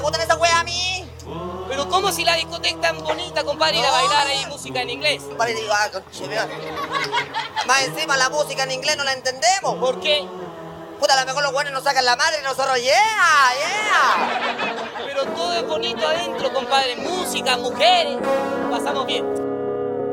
gustan esas weas a mí. Pero ¿cómo si la discoteca es tan bonita, compadre, ir a bailar ahí música en inglés? Compadre, digo, más encima la música en inglés no la entendemos. ¿Por qué? Puta, a lo mejor los buenos nos sacan la madre y nosotros, yeah. Pero todo es bonito adentro, compadre. Música, mujeres. Pasamos bien.